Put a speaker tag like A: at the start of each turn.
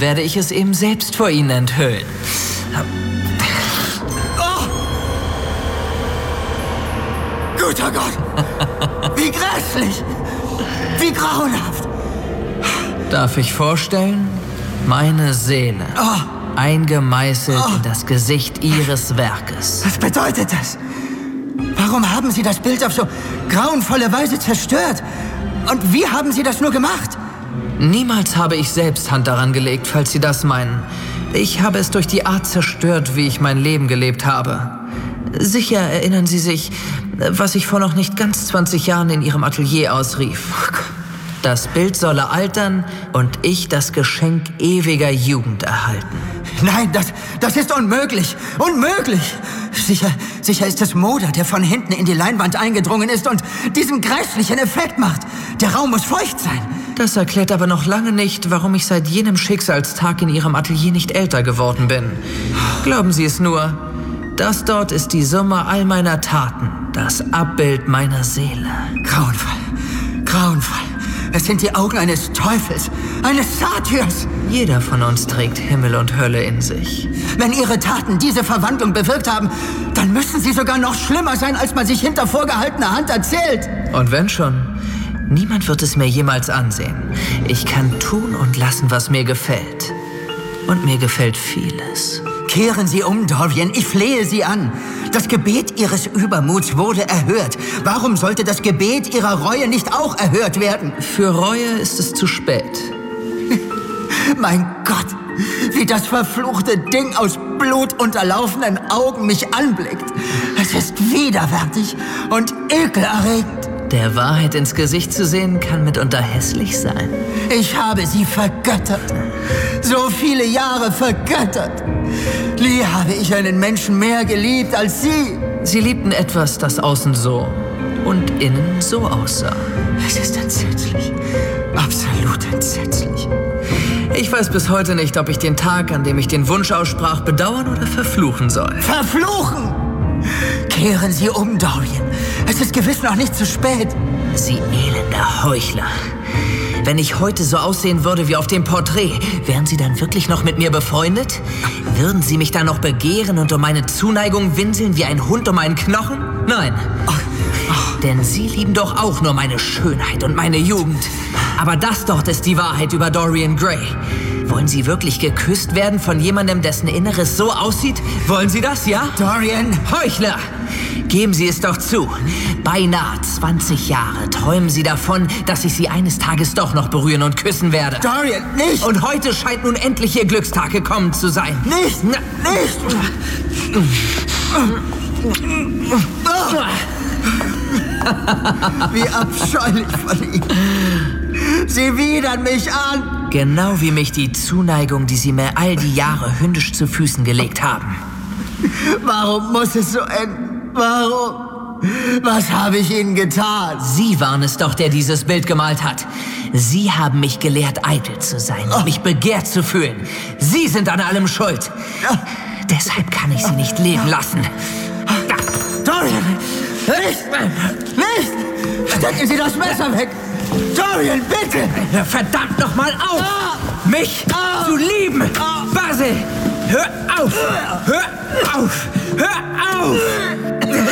A: werde ich es eben selbst vor Ihnen enthüllen.
B: Oh! Guter Gott! Wie grässlich! Wie grauenhaft!
A: Darf ich vorstellen? Meine Seele. Eingemeißelt in das Gesicht Ihres Werkes.
B: Was bedeutet das? Warum haben Sie das Bild auf so grauenvolle Weise zerstört? Und wie haben Sie das nur gemacht?
A: Niemals habe ich selbst Hand daran gelegt, falls Sie das meinen. Ich habe es durch die Art zerstört, wie ich mein Leben gelebt habe. Sicher erinnern Sie sich, was ich vor noch nicht ganz 20 Jahren in Ihrem Atelier ausrief. Das Bild solle altern und ich das Geschenk ewiger Jugend erhalten.
B: Nein, das ist unmöglich. Unmöglich. Sicher ist es Moder, der von hinten in die Leinwand eingedrungen ist und diesen grässlichen Effekt macht. Der Raum muss feucht sein.
A: Das erklärt aber noch lange nicht, warum ich seit jenem Schicksalstag in Ihrem Atelier nicht älter geworden bin. Glauben Sie es nur, das dort ist die Summe all meiner Taten, das Abbild meiner Seele.
B: Grauenvoll, grauenvoll. Es sind die Augen eines Teufels, eines Satyrs.
A: Jeder von uns trägt Himmel und Hölle in sich.
B: Wenn Ihre Taten diese Verwandlung bewirkt haben, dann müssen sie sogar noch schlimmer sein, als man sich hinter vorgehaltener Hand erzählt.
A: Und wenn schon, niemand wird es mir jemals ansehen. Ich kann tun und lassen, was mir gefällt. Und mir gefällt vieles.
B: Kehren Sie um, Dorian, ich flehe Sie an. Das Gebet Ihres Übermuts wurde erhört. Warum sollte das Gebet Ihrer Reue nicht auch erhört werden?
A: Für Reue ist es zu spät.
B: Mein Gott, wie das verfluchte Ding aus blutunterlaufenen Augen mich anblickt. Es ist widerwärtig und ekelerregend.
A: Der Wahrheit ins Gesicht zu sehen, kann mitunter hässlich sein.
B: Ich habe sie vergöttert. So viele Jahre vergöttert. Nie habe ich einen Menschen mehr geliebt als Sie.
A: Sie liebten etwas, das außen so und innen so aussah.
B: Es ist entsetzlich. Absolut entsetzlich.
A: Ich weiß bis heute nicht, ob ich den Tag, an dem ich den Wunsch aussprach, bedauern oder verfluchen soll.
B: Verfluchen! Kehren Sie um, Dorian. Es ist gewiss noch nicht zu spät.
A: Sie elender Heuchler. Wenn ich heute so aussehen würde wie auf dem Porträt, wären Sie dann wirklich noch mit mir befreundet? Würden Sie mich dann noch begehren und um meine Zuneigung winseln wie ein Hund um einen Knochen? Nein. Denn Sie lieben doch auch nur meine Schönheit und meine Jugend. Aber das dort ist die Wahrheit über Dorian Gray. Wollen Sie wirklich geküsst werden von jemandem, dessen Inneres so aussieht? Wollen Sie das, ja?
B: Dorian!
A: Heuchler! Geben Sie es doch zu. Beinahe 20 Jahre träumen Sie davon, dass ich Sie eines Tages doch noch berühren und küssen werde.
B: Dorian, nicht!
A: Und heute scheint nun endlich Ihr Glückstag gekommen zu sein.
B: Nicht! Nicht! Wie abscheulich von Ihnen. Sie widern mich an.
A: Genau wie mich die Zuneigung, die Sie mir all die Jahre hündisch zu Füßen gelegt haben.
B: Warum muss es so enden? Warum? Was habe ich Ihnen getan?
A: Sie waren es doch, der dieses Bild gemalt hat. Sie haben mich gelehrt, eitel zu sein und mich begehrt zu fühlen. Sie sind an allem schuld. Deshalb kann ich Sie nicht leben lassen.
B: Dorian! Nicht! Nicht! Stecken Sie das Messer weg! Dorian, bitte!
A: Hör verdammt noch mal auf! Mich zu lieben! Basil! Hör auf! Hör auf! Hör auf!